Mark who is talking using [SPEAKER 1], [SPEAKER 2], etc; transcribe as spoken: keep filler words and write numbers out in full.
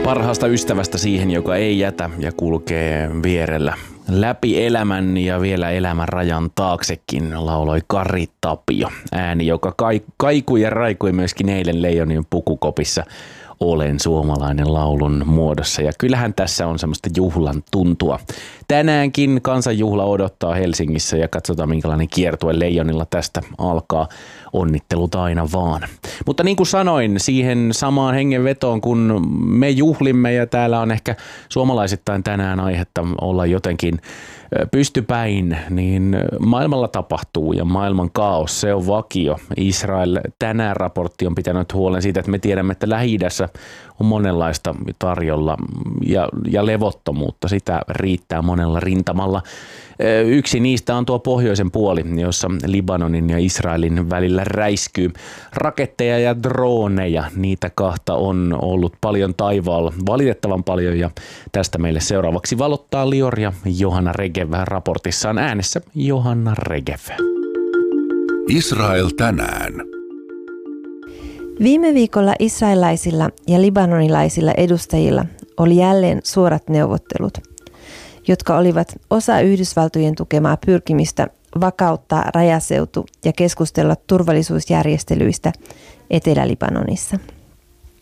[SPEAKER 1] Parhaasta ystävästä siihen, joka ei jätä ja kulkee vierellä läpi elämän ja vielä elämän rajan taaksekin, lauloi Kari Tapio. Ääni, joka kaikui ja raikui myöskin eilen Leijonien pukukopissa Olen suomalainen laulun muodossa. Ja kyllähän tässä on semmoista juhlan tuntua. Tänäänkin kansanjuhla odottaa Helsingissä ja katsotaan minkälainen kiertue Leijonilla tästä alkaa. Onnittelut aina vaan. Mutta niin kuin sanoin, siihen samaan hengenvetoon kun me juhlimme ja täällä on ehkä suomalaisittain tänään aihetta olla jotenkin pystypäin, niin maailmalla tapahtuu ja maailman kaos, se on vakio. Israel tänään raportti on pitänyt huolen siitä, että me tiedämme, että Lähi-idässä on monenlaista tarjolla ja, ja levottomuutta. Sitä riittää monella rintamalla. Yksi niistä on tuo pohjoisen puoli, jossa Libanonin ja Israelin välillä räiskyy raketteja ja droneja. Niitä kahta on ollut paljon taivaalla, valitettavan paljon, ja tästä meille seuraavaksi valottaa Lior ja Johanna Regev raportissaan. Äänessä Johanna Regev.
[SPEAKER 2] Israel tänään.
[SPEAKER 3] Viime viikolla israelaisilla ja libanonilaisilla edustajilla oli jälleen suorat neuvottelut, jotka olivat osa Yhdysvaltojen tukemaa pyrkimistä vakauttaa rajaseutu ja keskustella turvallisuusjärjestelyistä Etelä-Libanonissa.